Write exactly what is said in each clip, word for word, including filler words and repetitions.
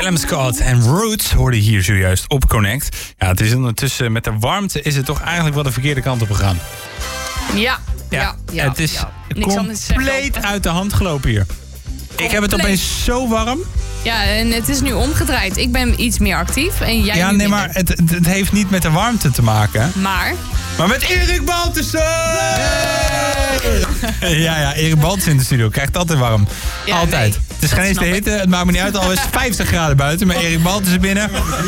Callum Scott en Roots hoorden hier zojuist op Connect. Ja, het is ondertussen met de warmte is het toch eigenlijk wel de verkeerde kant op gegaan. Ja, ja, Ja, ja. het is ja. Niks anders te zeggen. compleet uit de hand gelopen hier. Ik heb het opeens zo warm. Ja, en het is nu omgedraaid. Ik ben iets meer actief en jij Ja, nu nee, minder. maar het, het, het heeft niet met de warmte te maken. Maar... Maar met Erik Baltussen! Ja, ja, Erik Baltussen in de studio. Krijgt altijd warm. Ja, altijd. nee, het is geen eens de snap hitte. Het maakt me niet uit. Al is het vijftig graden buiten. Maar Erik Baltussen binnen.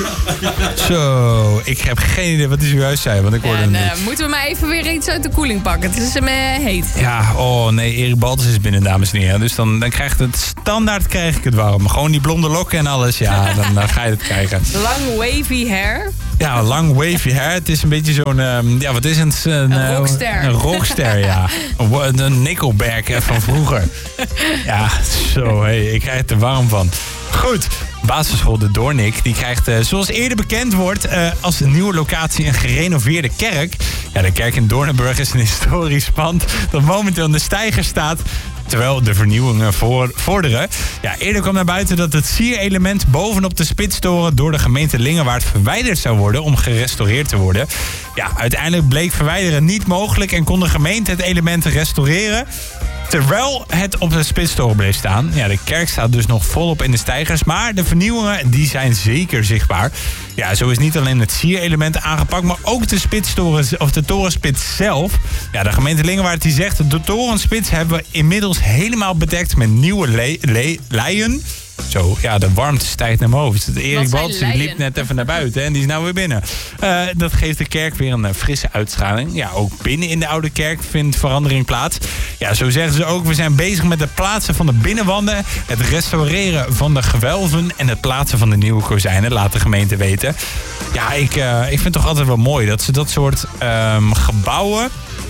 Zo, ik heb geen idee wat hij zojuist zei. Want ik hoorde Ja, hem en, niet. uh, moeten we maar even weer iets uit de koeling pakken. Het is hem uh, heet. Ja, oh nee, Erik Baltussen is binnen, dames en heren. Dus dan, dan krijgt het standaard krijg ik het warm. Gewoon die blonde lokken en alles. Ja, dan, dan ga je het krijgen. Lang wavy hair. Ja, lang wavy hair. Het is een beetje zo'n... Um, ja, wat is het? Een, Een rockster. Een rockster, ja. Een, een Nickelback hè, van vroeger. Ja, zo, hey, ik krijg er warm van. Goed, basisschool De Doornik, die krijgt, uh, zoals eerder bekend wordt, uh, als een nieuwe locatie een gerenoveerde kerk. Ja, de kerk in Doornenburg is een historisch pand dat momenteel in de steiger staat, terwijl de vernieuwingen voor, vorderen. Ja, eerder kwam naar buiten dat het sierelement bovenop de spitstoren door de gemeente Lingewaard verwijderd zou worden om gerestaureerd te worden. Ja, uiteindelijk bleek verwijderen niet mogelijk en kon de gemeente het element restaureren, terwijl het op de spitstoren bleef staan. Ja, de kerk staat dus nog volop in de steigers, maar de vernieuwingen die zijn zeker zichtbaar. Ja, zo is niet alleen het sierelement aangepakt, maar ook de spitstoren of de torenspits zelf. Ja, de gemeente Lingewaard die zegt, de torenspits hebben we inmiddels helemaal bedekt met nieuwe le- le- leien. Zo, ja, de warmte stijgt naar mijn hoofd. Erik Baltussen die liep net even naar buiten en die is nou weer binnen. Uh, dat geeft de kerk weer een uh, frisse uitstraling. Ja, ook binnen in de oude kerk vindt verandering plaats. Ja, zo zeggen ze ook, we zijn bezig met het plaatsen van de binnenwanden, het restaureren van de gewelven en het plaatsen van de nieuwe kozijnen, laat de gemeente weten. Ja, ik, uh, ik vind het toch altijd wel mooi dat ze dat soort um, gebouwen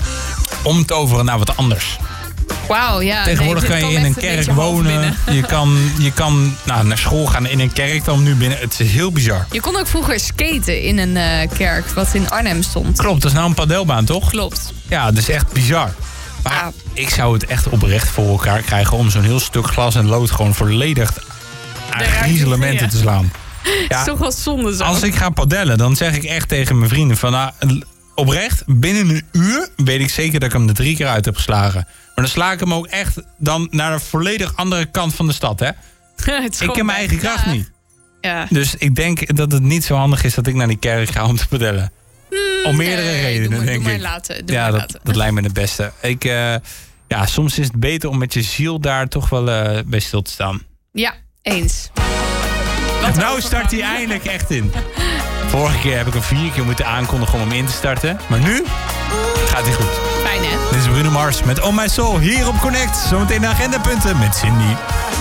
omtoveren naar wat anders. Wauw, ja. Tegenwoordig nee, kan je in een kerk een wonen. Je kan, je kan nou, naar school gaan in een kerk dan nu binnen. Het is heel bizar. Je kon ook vroeger skaten in een uh, kerk wat in Arnhem stond. Klopt, dat is nou een padelbaan, toch? Klopt. Ja, dat is echt bizar. Maar ja, ik zou het echt oprecht voor elkaar krijgen om zo'n heel stuk glas en lood gewoon volledig aan griezelementen te slaan. Ja, is toch wel zonde zo. Als ik ga padellen, dan zeg ik echt tegen mijn vrienden van, nou, oprecht, binnen een uur weet ik zeker dat ik hem er drie keer uit heb geslagen. Maar dan sla ik hem ook echt dan naar een volledig andere kant van de stad, hè? Ik ken mijn eigen kracht ja. niet. Ja. Dus ik denk dat het niet zo handig is dat ik naar die kerk ga om te padellen. Hmm, Om meerdere nee, redenen, doe maar, denk doe ik. Maar laten, doe ja, maar dat, laten. dat lijkt me het beste. Ik, uh, ja, soms is het beter om met je ziel daar toch wel uh, bij stil te staan. Ja, eens. Wat nou start hij eindelijk echt in. Vorige keer heb ik hem vier keer moeten aankondigen om hem in te starten. Maar nu gaat hij goed. Fijn, hè? Dit is Bruno Mars met Oh My Soul hier op Connect. Zometeen de agendapunten met Cindy.